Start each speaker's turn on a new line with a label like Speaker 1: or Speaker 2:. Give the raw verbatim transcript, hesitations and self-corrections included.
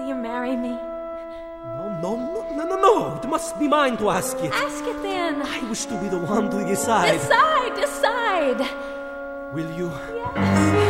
Speaker 1: Will you marry me?
Speaker 2: No, no, no, no, no, no. It must be mine to ask it.
Speaker 1: Ask it then.
Speaker 2: I wish to be the one to decide.
Speaker 1: Decide, decide.
Speaker 2: Will you?
Speaker 1: Yes.